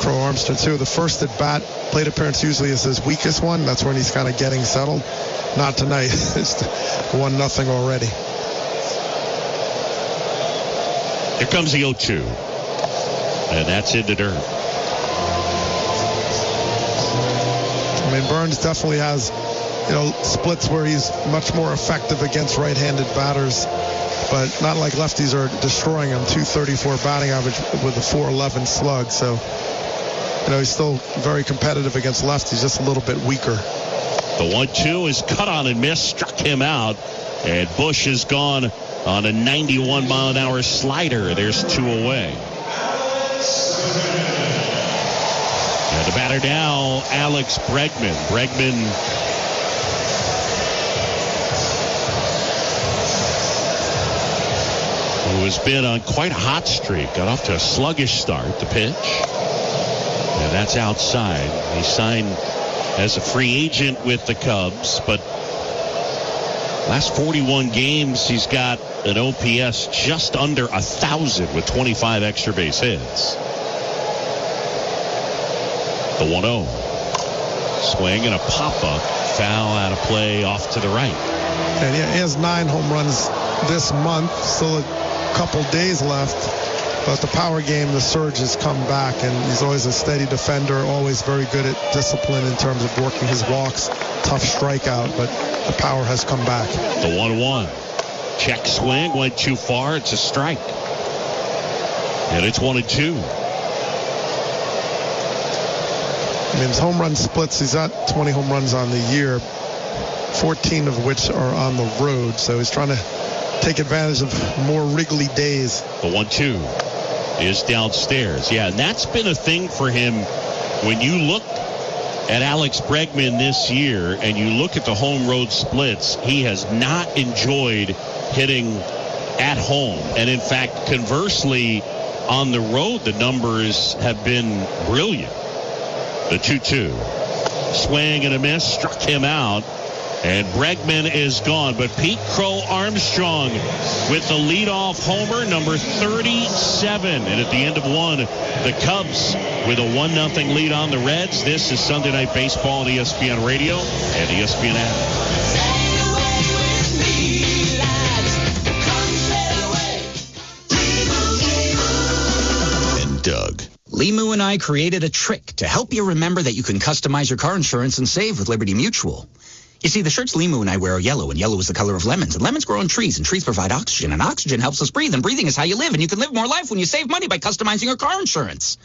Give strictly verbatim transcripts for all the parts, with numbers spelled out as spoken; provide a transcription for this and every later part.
Crow Armstrong, too. The first at bat plate appearance usually is his weakest one. That's when he's kind of getting settled. Not tonight. It's one nothing already. Here comes the oh two. And that's in the dirt. I mean, Burns definitely has, you know, splits where he's much more effective against right-handed batters, but not like lefties are destroying him. two thirty-four batting average with a four eleven slug. So, you know, he's still very competitive against lefties, just a little bit weaker. The one two is cut on and missed, struck him out, and Bush is gone on a ninety-one mile an hour slider. There's two away. And the batter now, Alex Bregman. Bregman who has been on quite a hot streak. Got off to a sluggish start, the pitch. And that's outside. He signed as a free agent with the Cubs, but last forty-one games, he's got an O P S just under one thousand with twenty-five extra base hits. The one oh. Swing and a pop-up. Foul out of play off to the right. And he has nine home runs this month. Still a couple days left. But the power game, the surge has come back. And he's always a steady defender. Always very good at discipline in terms of working his walks. Tough strikeout. But the power has come back. The one one. Check swing. Went too far. It's a strike. And it's one and two. I mean, his home run splits, he's got twenty home runs on the year, fourteen of which are on the road. So he's trying to take advantage of more Wrigley days. The one two is downstairs. Yeah, and that's been a thing for him. When you look at Alex Bregman this year and you look at the home road splits, he has not enjoyed hitting at home. And in fact, conversely, on the road, the numbers have been brilliant. The two two. Swing and a miss. Struck him out. And Bregman is gone. But Pete Crow Armstrong with the leadoff homer, number thirty-seven. And at the end of one, the Cubs with a one nothing lead on the Reds. This is Sunday Night Baseball on E S P N Radio and E S P N app. And Doug. Limu and I created a trick to help you remember that you can customize your car insurance and save with Liberty Mutual. You see, the shirts Limu and I wear are yellow, and yellow is the color of lemons. And lemons grow on trees, and trees provide oxygen, and oxygen helps us breathe, and breathing is how you live. And you can live more life when you save money by customizing your car insurance.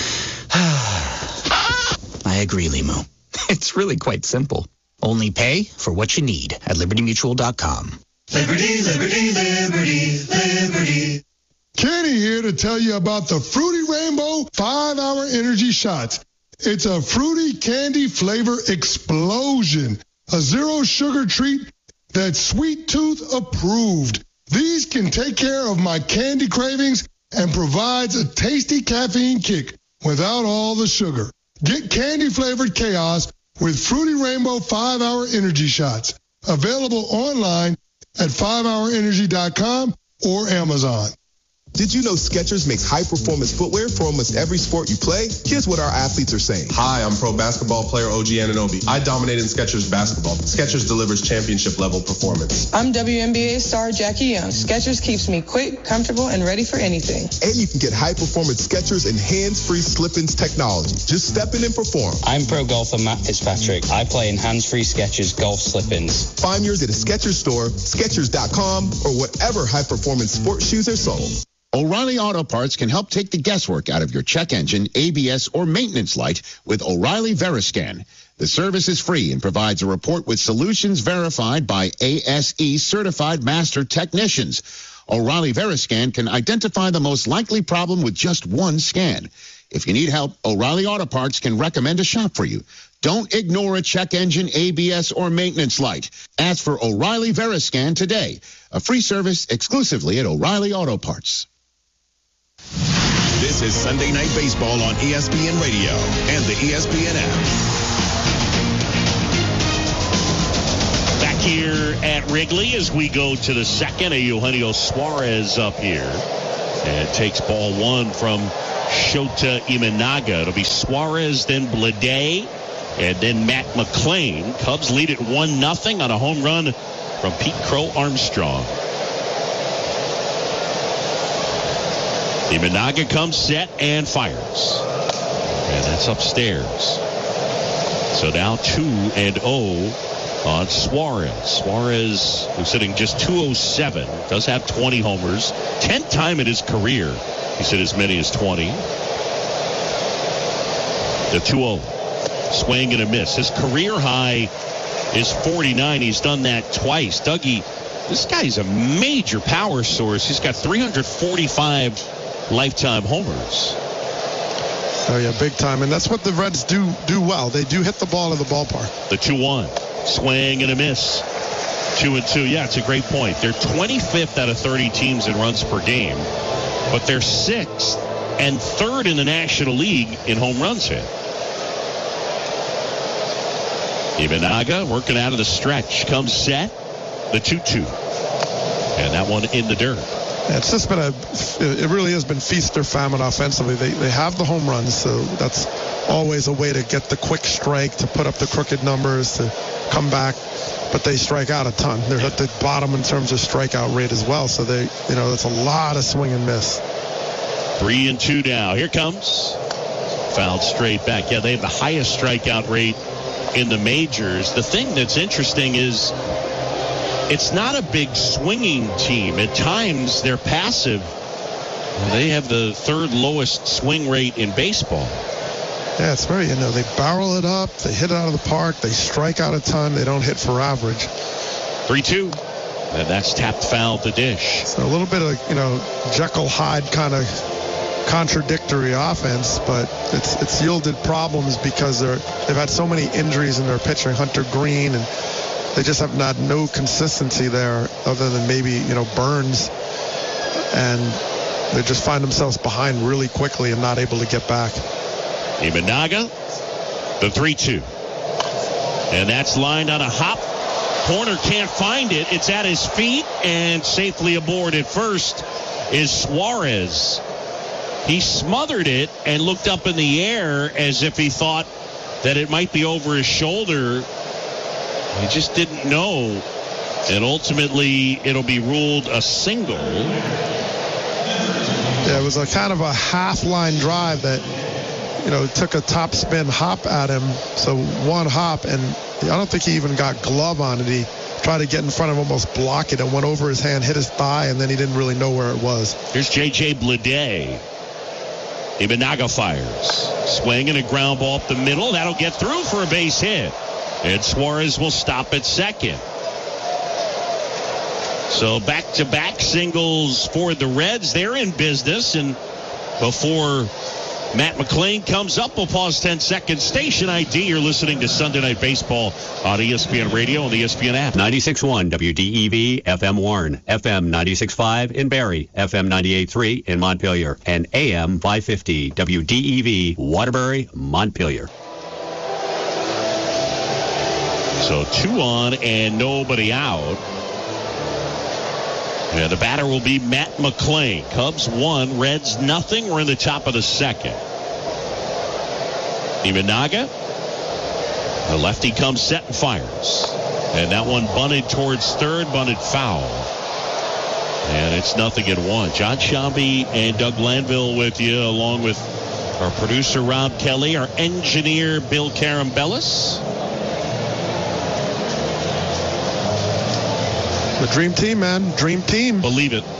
I agree, Limu. It's really quite simple. Only pay for what you need at liberty mutual dot com. Liberty, liberty, liberty, liberty. Kenny here to tell you about the Fruity Rainbow five hour Energy Shots. It's a fruity candy flavor explosion. A zero sugar treat that's Sweet Tooth approved. These can take care of my candy cravings and provides a tasty caffeine kick without all the sugar. Get candy flavored chaos with Fruity Rainbow five hour Energy Shots. Available online at five hour energy dot com or Amazon. Did you know Skechers makes high-performance footwear for almost every sport you play? Here's what our athletes are saying. Hi, I'm pro basketball player O G Anunoby. I dominate in Skechers basketball. Skechers delivers championship-level performance. I'm W N B A star Jackie Young. Skechers keeps me quick, comfortable, and ready for anything. And you can get high-performance Skechers and hands-free slip-ins technology. Just step in and perform. I'm pro golfer Matt Fitzpatrick. I play in hands-free Skechers golf slip-ins. Find yours at a Skechers store, Skechers dot com, or whatever high-performance sports shoes are sold. O'Reilly Auto Parts can help take the guesswork out of your check engine, A B S, or maintenance light with O'Reilly Veriscan. The service is free and provides a report with solutions verified by A S E certified master technicians. O'Reilly Veriscan can identify the most likely problem with just one scan. If you need help, O'Reilly Auto Parts can recommend a shop for you. Don't ignore a check engine, A B S, or maintenance light. Ask for O'Reilly Veriscan today. A free service exclusively at O'Reilly Auto Parts. This is Sunday Night Baseball on E S P N Radio and the E S P N app. Back here at Wrigley as we go to the second. Eugenio Suarez up here and takes ball one from Shota Imanaga. It'll be Suarez, then Bleday, and then Matt McClain. Cubs lead it one nothing on a home run from Pete Crow Armstrong. Imanaga comes set and fires. And that's upstairs. So now two and oh on Suarez. Suarez, who's sitting just two oh seven, does have twenty homers. tenth time in his career he's hit as many as twenty. The two oh. Swing and a miss. His career high is forty-nine. He's done that twice. Dougie, this guy's a major power source. He's got three hundred forty-five lifetime homers. Oh, yeah, big time. And that's what the Reds do do well. They do hit the ball in the ballpark. The two one. Swing and a miss. Two and two. Yeah, it's a great point. They're twenty-fifth out of thirty teams in runs per game, but they're sixth and third in the National League in home runs hit. Imanaga working out of the stretch. Comes set. The two two. And that one in the dirt. It's just been a, it really has been feast or famine offensively. They they have the home runs, so that's always a way to get the quick strike, to put up the crooked numbers, to come back. But they strike out a ton. They're at the bottom in terms of strikeout rate as well. So they, you know, it's a lot of swing and miss. Three and two now. Here comes. Fouled straight back. Yeah, they have the highest strikeout rate in the majors. The thing that's interesting is it's not a big swinging team. At times, they're passive. They have the third lowest swing rate in baseball. Yeah, it's very, you know, they barrel it up, they hit it out of the park, they strike out a ton, they don't hit for average. three two. And that's tapped foul to dish. So a little bit of, you know, Jekyll Hyde kind of contradictory offense, but it's it's yielded problems because they're they've had so many injuries in their pitching. Hunter Green, and they just have not no consistency there other than maybe, you know, Burns, and they just find themselves behind really quickly and not able to get back. Imanaga, the three two. And that's lined on a hop. Horner can't find it. It's at his feet, and safely aboard at first is Suarez. He smothered it and looked up in the air as if he thought that it might be over his shoulder. He just didn't know. And ultimately, it'll be ruled a single. Yeah, it was a kind of a half-line drive that, you know, took a top spin hop at him. So one hop, and I don't think he even got glove on it. He tried to get in front of him, almost block it, and went over his hand, hit his thigh, and then he didn't really know where it was. Here's J J Bleday. Imanaga fires. Swing and a ground ball up the middle. That'll get through for a base hit. And Suarez will stop at second. So back-to-back singles for the Reds. They're in business. And before Matt McClain comes up, we'll pause ten seconds. Station I D, you're listening to Sunday Night Baseball on E S P N Radio and the E S P N app. ninety-six point one W D E V, F M Warren, F M ninety-six point five in Barrie, F M ninety-eight point three in Montpelier, and A M five fifty W D E V, Waterbury, Montpelier. So two on and nobody out. Yeah, the batter will be Matt McClain. Cubs one, Reds nothing. We're in the top of the second. Imanaga. The lefty comes set and fires. And that one bunted towards third, bunted foul. And it's nothing at one. John Shambi and Doug Lanville with you, along with our producer Rob Kelly, our engineer Bill Carambellis. The dream team, man. Dream team. Believe it.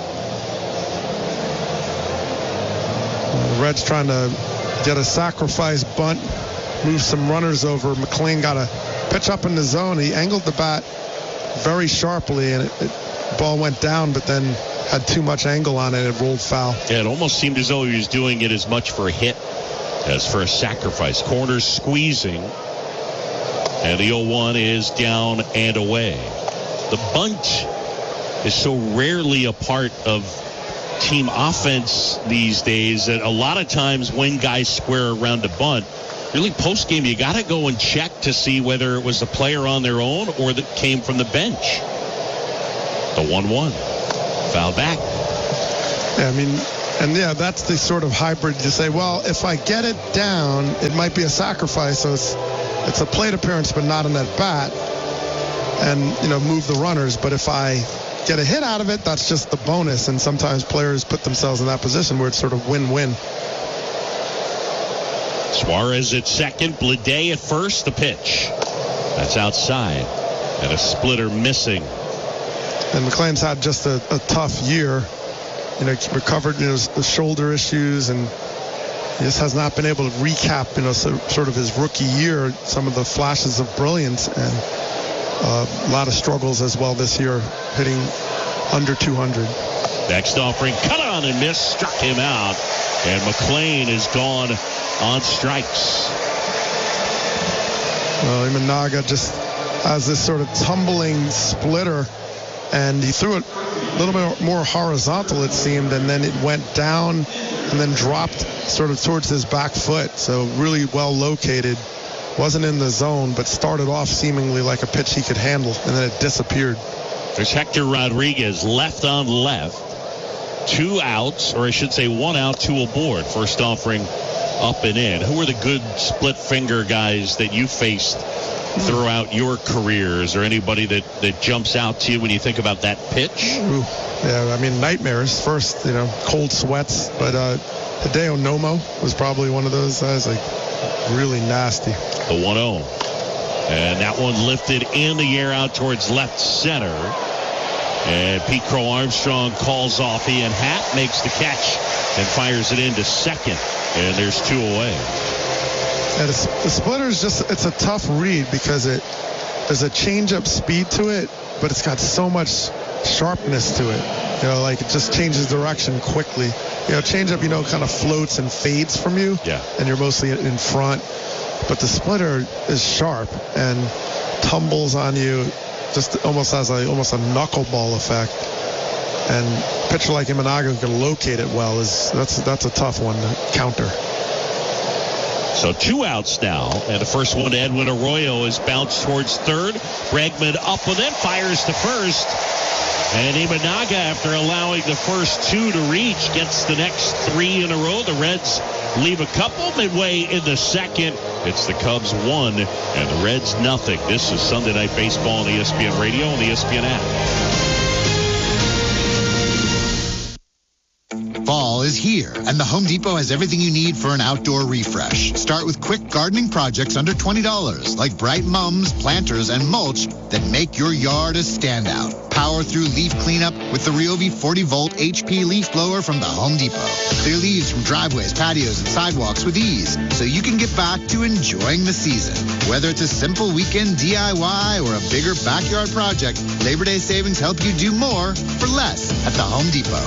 The Reds trying to get a sacrifice bunt, move some runners over. McClain got a pitch up in the zone. He angled the bat very sharply, and it, it ball went down, but then had too much angle on it. It rolled foul. Yeah, it almost seemed as though he was doing it as much for a hit as for a sacrifice. Corners squeezing. And the oh one is down and away. The bunt is so rarely a part of team offense these days that a lot of times when guys square around a bunt, really post game you got to go and check to see whether it was a player on their own or that came from the bench. The one one. Foul back. Yeah, I mean, And, yeah, that's the sort of hybrid to say, well, if I get it down, it might be a sacrifice. So it's, it's a plate appearance, but not an at-bat. And, you know, move the runners. But if I get a hit out of it, that's just the bonus. And sometimes players put themselves in that position where it's sort of win-win. Suarez at second, Bleday at first, the pitch. That's outside. And a splitter missing. And McLean's had just a, a tough year. You know, recovered, you know, the shoulder issues, and he just has not been able to recap, you know, so, sort of his rookie year, some of the flashes of brilliance, and uh, a lot of struggles as well this year, hitting under two hundred. Next offering, cut on and miss, struck him out, and McLean is gone on strikes. Well, Imanaga just has this sort of tumbling splitter, and he threw it a little bit more horizontal, it seemed, and then it went down and then dropped sort of towards his back foot. So really well located. Wasn't in the zone, but started off seemingly like a pitch he could handle, and then it disappeared. There's Hector Rodriguez, left on left. Two outs, or I should say one out, two aboard. First offering up and in. Who are the good split finger guys that you faced throughout your careers, or anybody that, that jumps out to you when you think about that pitch? Ooh, yeah, I mean, nightmares first, you know, cold sweats. But uh, Hideo Nomo was probably one of those guys, like, really nasty. The one oh. And that one lifted in the air out towards left center. And Pete Crow Armstrong calls off. Ian Happ makes the catch and fires it into second. And there's two away. And it's, the splitter is just, it's a tough read because it there's a change-up speed to it, but it's got so much sharpness to it. You know, like it just changes direction quickly. You know, change-up, you know, kind of floats and fades from you. Yeah. And you're mostly in front. But the splitter is sharp and tumbles on you, just almost has a, almost a knuckleball effect. And a pitcher like Imanaga who can locate it well, is that's that's a tough one to counter. So two outs now, and the first one to Edwin Arroyo is bounced towards third. Bregman up with it, fires to first. And Imanaga, after allowing the first two to reach, gets the next three in a row. The Reds leave a couple midway in the second. It's the Cubs one and the Reds nothing. This is Sunday Night Baseball on E S P N Radio and the E S P N app. Fall is here, and the Home Depot has everything you need for an outdoor refresh. Start with quick gardening projects under twenty dollars, like bright mums, planters, and mulch that make your yard a standout. Power through leaf cleanup with the Ryobi forty volt H P leaf blower from the Home Depot. Clear leaves from driveways, patios, and sidewalks with ease, so you can get back to enjoying the season. Whether it's a simple weekend D I Y or a bigger backyard project, Labor Day savings help you do more for less at the Home Depot.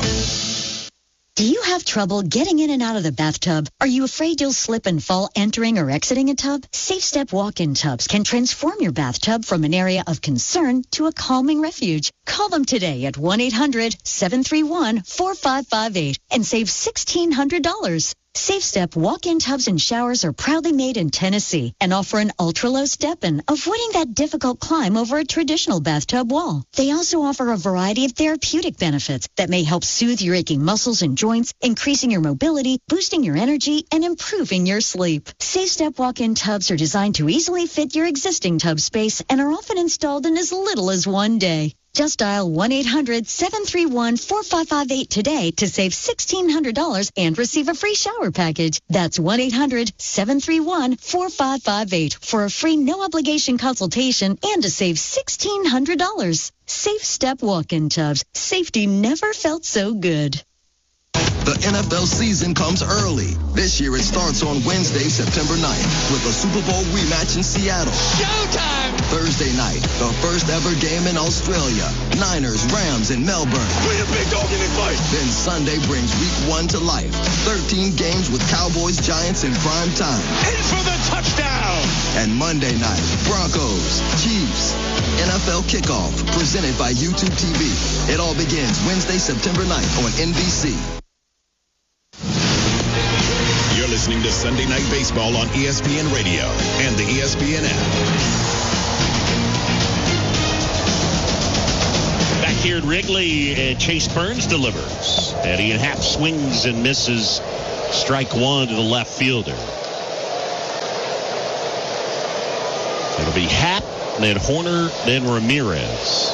Do you have trouble getting in and out of the bathtub? Are you afraid you'll slip and fall entering or exiting a tub? Safe Step walk-in tubs can transform your bathtub from an area of concern to a calming refuge. Call them today at one eight hundred seven three one four five five eight and save sixteen hundred dollars. Safe Step walk-in tubs and showers are proudly made in Tennessee and offer an ultra-low step-in, avoiding that difficult climb over a traditional bathtub wall. They also offer a variety of therapeutic benefits that may help soothe your aching muscles and joints, increasing your mobility, boosting your energy, and improving your sleep. Safe Step walk-in tubs are designed to easily fit your existing tub space and are often installed in as little as one day. Just dial one eight hundred seven three one four five five eight today to save sixteen hundred dollars and receive a free shower package. That's one eight hundred seven three one four five five eight for a free no-obligation consultation and to save sixteen hundred dollars. Safe Step walk-in tubs. Safety never felt so good. The N F L season comes early. This year it starts on Wednesday, September ninth, with a Super Bowl rematch in Seattle. Showtime! Thursday night, the first ever game in Australia. Niners, Rams in Melbourne. Put a big dog in the fight. Then Sunday brings week one to life. thirteen games with Cowboys, Giants in prime time. He's for the touchdown! And Monday night, Broncos, Chiefs. N F L Kickoff, presented by YouTube T V. It all begins Wednesday, September ninth on N B C. You're listening to Sunday Night Baseball on E S P N Radio and the E S P N app. Back here here at Wrigley, and Chase Burns delivers. And Ian Happ swings and misses. Strike one to the left fielder. It'll be Happ, then Horner, then Ramirez.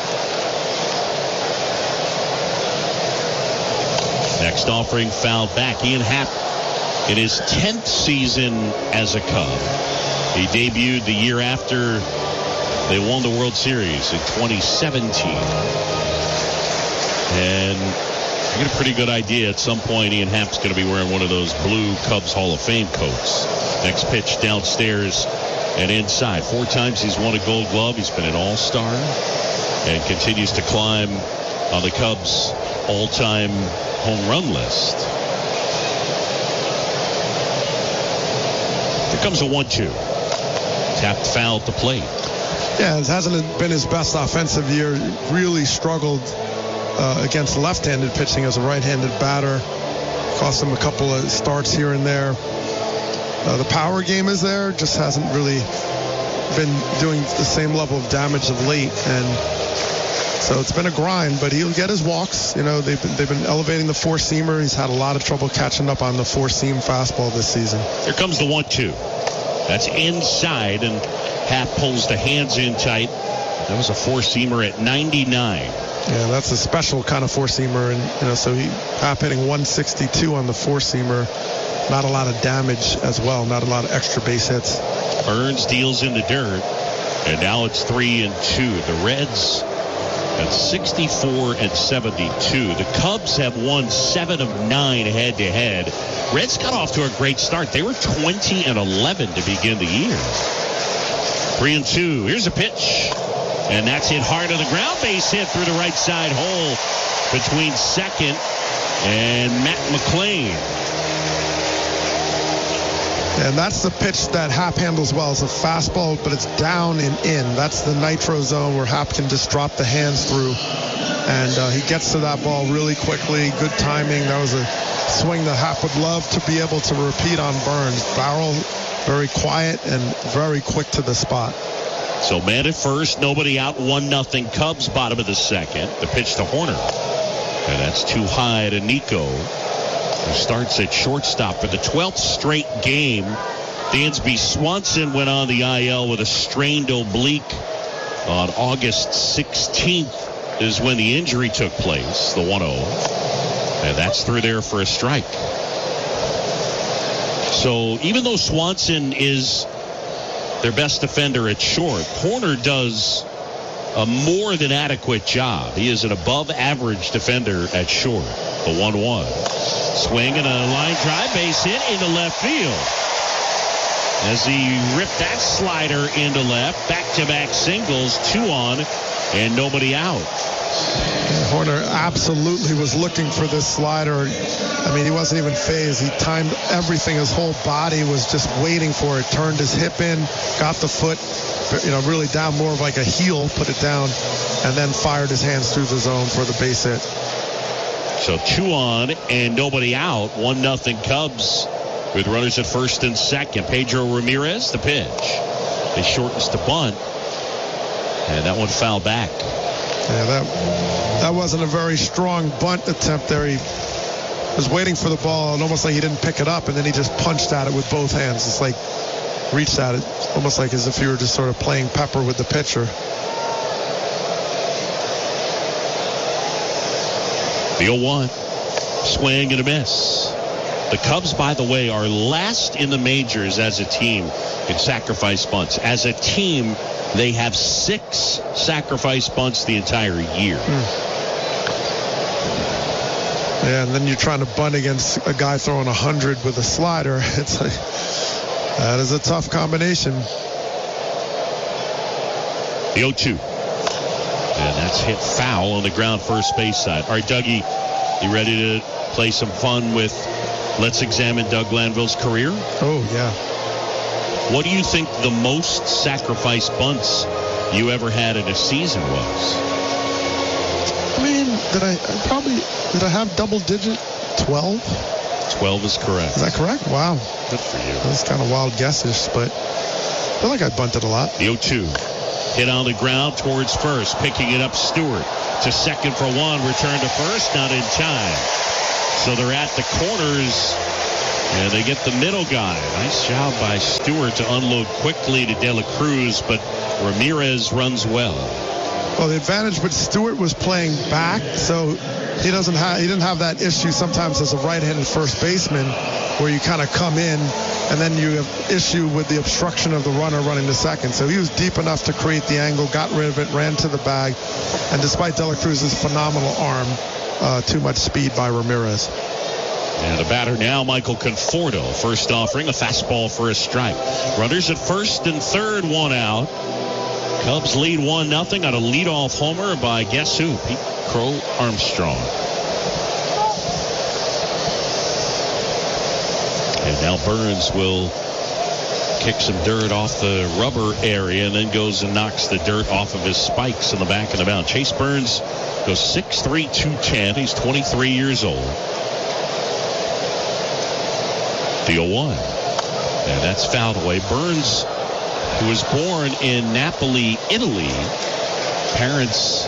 Next offering fouled back. Ian Happ in his tenth season as a Cub. He debuted the year after they won the World Series in twenty seventeen. And I get a pretty good idea at some point Ian Happ's going to be wearing one of those blue Cubs Hall of Fame coats. Next pitch downstairs and inside. Four times he's won a Gold Glove. He's been an All-Star and continues to climb on the Cubs' all-time home run list. Here comes a one two. Tapped foul at the plate. Yeah, it hasn't been his best offensive year. Really struggled uh, against left-handed pitching as a right-handed batter. Cost him a couple of starts here and there. Uh, the power game is there, just hasn't really been doing the same level of damage of late. And so it's been a grind, but he'll get his walks. You know, they've been, they've been elevating the four-seamer. He's had a lot of trouble catching up on the four-seam fastball this season. Here comes the one two. That's inside, and Happ pulls the hands in tight. That was a four-seamer at ninety-nine. Yeah, that's a special kind of four-seamer, and you know, so he Happ hitting one sixty-two on the four-seamer. Not a lot of damage as well. Not a lot of extra base hits. Burns deals in the dirt, and now it's three and two. The Reds at sixty-four and seventy-two. The Cubs have won seven of nine head-to-head. Reds got off to a great start. They were twenty and eleven to begin the year. Three and two. Here's a pitch, and that's hit hard on the ground. Base hit through the right side hole between second and Matt McLean. And that's the pitch that Happ handles well. It's a fastball, but it's down and in. That's the nitro zone where Happ can just drop the hands through. And uh, he gets to that ball really quickly. Good timing. That was a swing that Happ would love to be able to repeat on Burns. Barrel, very quiet and very quick to the spot. So man at first, nobody out, one nothing. Cubs bottom of the second. The pitch to Horner. And that's too high to Nico, who starts at shortstop for the twelfth straight game. Dansby Swanson went on the I L with a strained oblique on August sixteenth is when the injury took place, the one oh. And that's through there for a strike. So even though Swanson is their best defender at short, Horner does a more than adequate job. He is an above average defender at short. The one one. Swing and a line drive, base hit into left field. As he ripped that slider into left, back-to-back singles, two on, and nobody out. Horner absolutely was looking for this slider. I mean, he wasn't even phased. He timed everything. His whole body was just waiting for it. Turned his hip in, got the foot, you know, really down more of like a heel, put it down, and then fired his hands through the zone for the base hit. So two on and nobody out. One nothing Cubs with runners at first and second. Pedro Ramirez, the pitch. They shortens to bunt, and that one fouled back. Yeah, that that wasn't a very strong bunt attempt there. He was waiting for the ball, and almost like he didn't pick it up, and then he just punched at it with both hands. It's like reached at it, almost like as if you were just sort of playing pepper with the pitcher. The oh one, swing and a miss. The Cubs, by the way, are last in the majors as a team in sacrifice bunts. As a team, they have six sacrifice bunts the entire year. Hmm. Yeah, and then you're trying to bunt against a guy throwing one hundred with a slider. It's like, that is a tough combination. The oh two. And that's hit foul on the ground first base side. All right, Dougie, you ready to play some fun with Let's Examine Doug Glanville's career? Oh, yeah. What do you think the most sacrifice bunts you ever had in a season was? I mean, did I, I probably, did I have double digit? twelve? twelve is correct. Is that correct? Wow. Good for you. That's kind of wild guesses, but I feel like I bunted a lot. The oh two. Hit on the ground towards first. Picking it up, Stewart. To second for one. Return to first. Not in time. So they're at the corners. And they get the middle guy. Nice job by Stewart to unload quickly to De La Cruz. But Ramirez runs well. Well, the advantage with Stewart was playing back. So he doesn't have, he didn't have that issue sometimes as a right-handed first baseman where you kind of come in and then you have issue with the obstruction of the runner running to second. So he was deep enough to create the angle, got rid of it, ran to the bag. And despite De La Cruz's phenomenal arm, uh, too much speed by Ramirez. And the batter now, Michael Conforto. First offering, a fastball for a strike. Runners at first and third, one out. Cubs lead one nothing on a leadoff homer by guess who? Pete Crow Armstrong. And now Burns will kick some dirt off the rubber area and then goes and knocks the dirt off of his spikes in the back of the mound. Chase Burns goes six three, two ten. He's twenty-three years old. The oh one. And that's fouled away. Burns, who was born in Napoli, Italy. Parents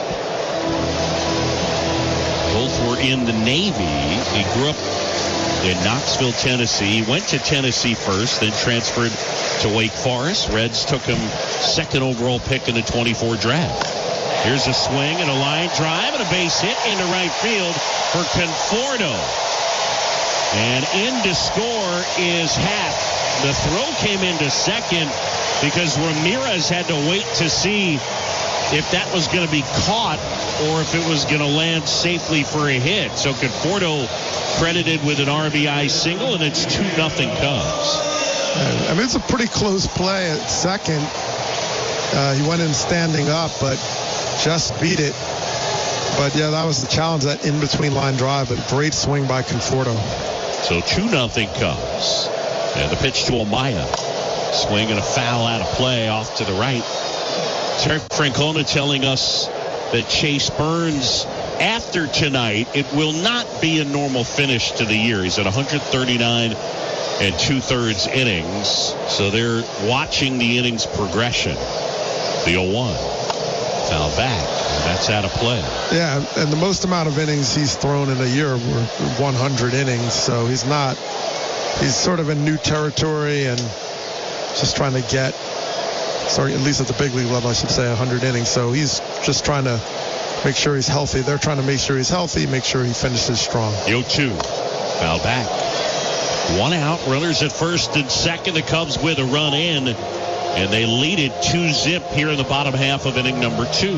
both were in the Navy. He grew up in Knoxville, Tennessee. Went to Tennessee first, then transferred to Wake Forest. Reds took him second overall pick in the twenty-four draft. Here's a swing and a line drive and a base hit into right field for Conforto. And in to score is Happ. The throw came into second because Ramirez had to wait to see if that was going to be caught or if it was going to land safely for a hit. So Conforto credited with an R B I single, and it's two nothing Cubs. I mean, it's a pretty close play at second. Uh, he went in standing up, but just beat it. But, yeah, that was the challenge, that in-between line drive. But great swing by Conforto. So two nothing Cubs. And the pitch to Amaya. Swing and a foul out of play off to the right. Terry Francona telling us that Chase Burns, after tonight, it will not be a normal finish to the year. He's at one thirty-nine and two-thirds innings. So they're watching the innings progression. The oh one. Foul back. And that's out of play. Yeah, and the most amount of innings he's thrown in a year were one hundred innings. So he's not, he's sort of in new territory and just trying to get, sorry, at least at the big league level, I should say, one hundred innings. So he's just trying to make sure he's healthy. They're trying to make sure he's healthy, make sure he finishes strong. The oh two. Foul back. One out. Runners at first and second. The Cubs with a run in. And they lead it two zip here in the bottom half of inning number two.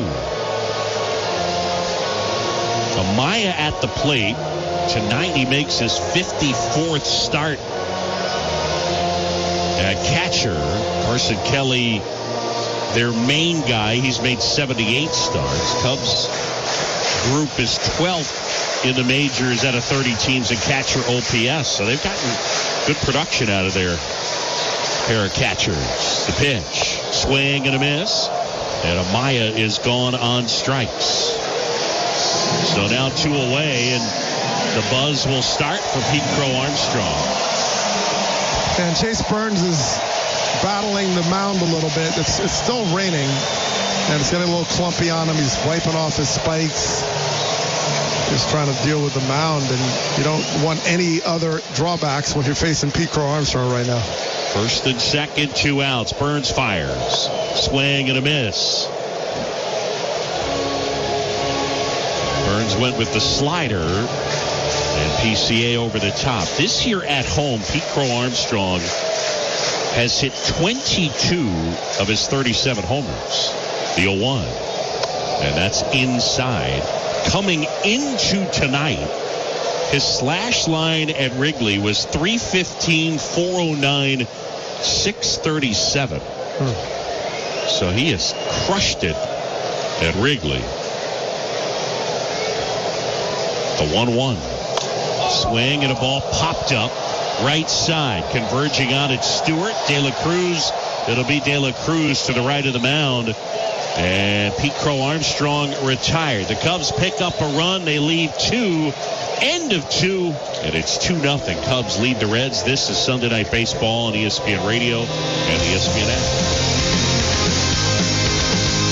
Amaya at the plate. Tonight he makes his fifty-fourth start at catcher. Carson Kelly, their main guy, he's made seventy-eight starts. Cubs group is twelfth in the majors out of thirty teams in catcher O P S. So they've gotten good production out of their pair of catchers. The pitch, swing and a miss. And Amaya is gone on strikes. So now two away, and the buzz will start for Pete Crow Armstrong. And Chase Burns is battling the mound a little bit. It's, it's still raining, and it's getting a little clumpy on him. He's wiping off his spikes, just trying to deal with the mound, and you don't want any other drawbacks when you're facing Pete Crow Armstrong right now. First and second, two outs. Burns fires. Swing and a miss. Burns went with the slider, and P C A over the top. This year at home, Pete Crow Armstrong has hit twenty-two of his thirty-seven homers. The oh one. And that's inside. Coming into tonight, his slash line at Wrigley was three fifteen, four oh nine, six thirty-seven. Hmm. So he has crushed it at Wrigley. The one one. Swing and a ball popped up right side. Converging on it, Stewart. De La Cruz. It'll be De La Cruz to the right of the mound. And Pete Crow Armstrong retired. The Cubs pick up a run. They lead two. End of two. And it's two nothing. Cubs lead the Reds. This is Sunday Night Baseball on E S P N Radio and E S P N app.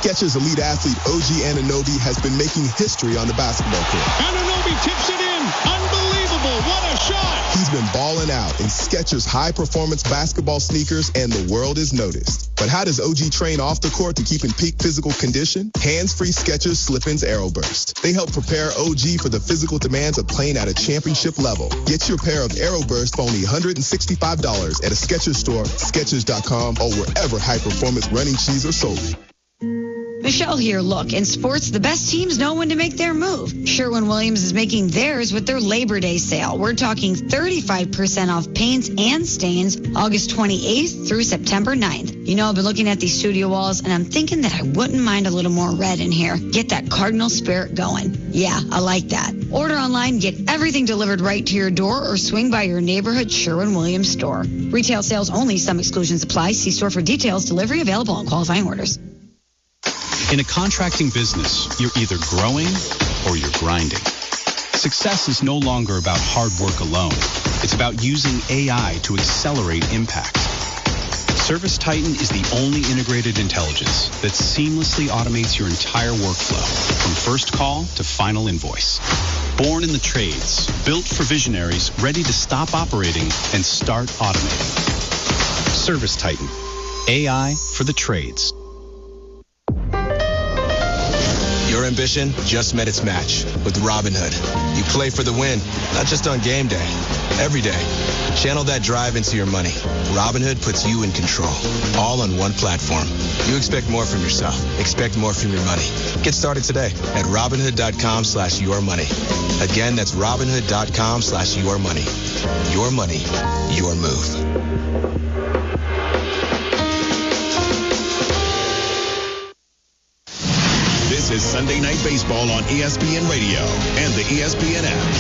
Skechers elite athlete O G Anunoby has been making history on the basketball court. Anunoby tips it in. Unbelievable. What a shot. He's been balling out in Skechers high-performance basketball sneakers, and the world has noticed. But how does O G train off the court to keep in peak physical condition? Hands-free Skechers Slip-ins Aeroburst. They help prepare O G for the physical demands of playing at a championship level. Get your pair of Aeroburst for only one hundred sixty-five dollars at a Skechers store, Skechers dot com, or wherever high-performance running shoes are sold. Michelle here. Look, in sports, the best teams know when to make their move. Sherwin-Williams is making theirs with their Labor Day sale. We're talking thirty-five percent off paints and stains August twenty-eighth through September ninth. You know, I've been looking at these studio walls, and I'm thinking that I wouldn't mind a little more red in here. Get that Cardinal spirit going. Yeah, I like that. Order online, get everything delivered right to your door, or swing by your neighborhood Sherwin-Williams store. Retail sales only. Some exclusions apply. See store for details. Delivery available on qualifying orders. In a contracting business, you're either growing or you're grinding. Success is no longer about hard work alone. It's about using A I to accelerate impact. ServiceTitan is the only integrated intelligence that seamlessly automates your entire workflow, from first call to final invoice. Born in the trades, built for visionaries ready to stop operating and start automating. ServiceTitan, A I for the trades. Your ambition just met its match with Robinhood. You play for the win, not just on game day, every day. Channel that drive into your money. Robinhood puts you in control, all on one platform. You expect more from yourself. Expect more from your money. Get started today at Robinhood.com slash your money. Again, that's Robinhood.com slash your money. Your money, your move. This is Sunday Night Baseball on E S P N Radio and the E S P N app.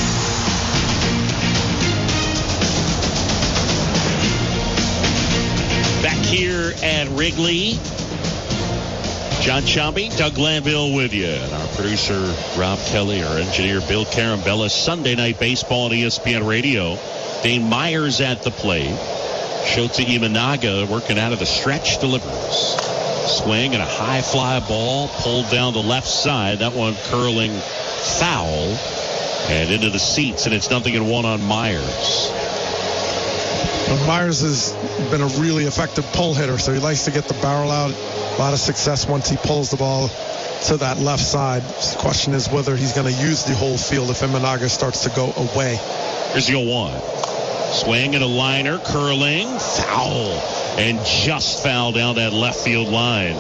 Back here at Wrigley, John Sciambi, Doug Glanville with you, and our producer Rob Kelly, our engineer Bill Carambella. Sunday Night Baseball on E S P N Radio. Dane Myers at the plate. Shota Imanaga working out of the stretch, delivers. Swing and a high fly ball pulled down the left side. That one curling foul and into the seats, and it's nothing in one on Myers. But Myers has been a really effective pull hitter, so he likes to get the barrel out. A lot of success once he pulls the ball to that left side. The question is whether he's going to use the whole field if Imanaga starts to go away. Here's the oh one. Swing and a liner, curling, foul, and just foul down that left field line.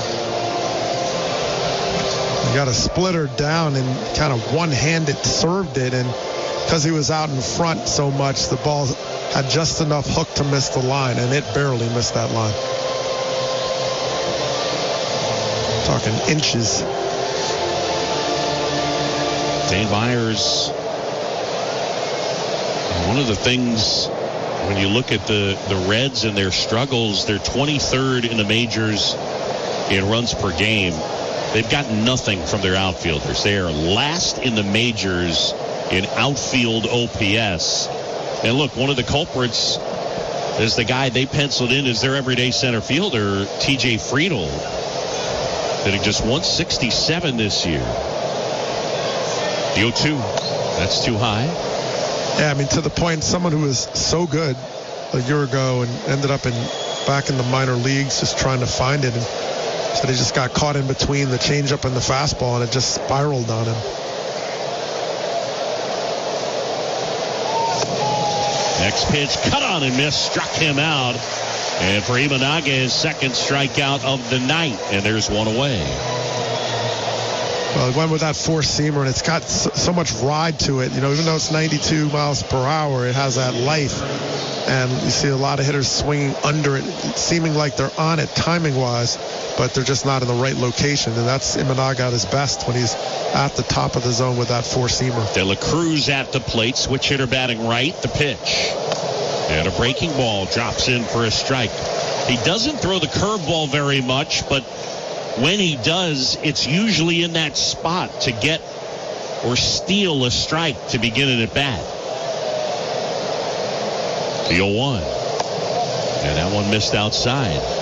He got a splitter down and kind of one-handed served it, and because he was out in front so much, the ball had just enough hook to miss the line, and it barely missed that line. Talking inches. Dane Myers, one of the things when you look at the, the Reds and their struggles, they're twenty-third in the majors in runs per game. They've got nothing from their outfielders. They are last in the majors in outfield O P S. And look, one of the culprits is the guy they penciled in as their everyday center fielder, T J Friedl, hitting just one sixty-seven this year. The oh two, that's too high. Yeah, I mean, to the point, someone who was so good a year ago and ended up in back in the minor leagues just trying to find it. And so they just got caught in between the changeup and the fastball, and it just spiraled on him. Next pitch, cut on and miss, struck him out. And for Imanaga, his second strikeout of the night, and there's one away. Well, it went with that four-seamer, and it's got so, so much ride to it. You know, even though it's ninety-two miles per hour, it has that life. And you see a lot of hitters swinging under it, seeming like they're on it timing-wise, but they're just not in the right location. And that's Imanaga at his best when he's at the top of the zone with that four-seamer. De La Cruz at the plate, switch hitter batting right, the pitch. And a breaking ball drops in for a strike. He doesn't throw the curveball very much, but when he does, it's usually in that spot to get or steal a strike to begin an at-bat. The oh one. And that one missed outside.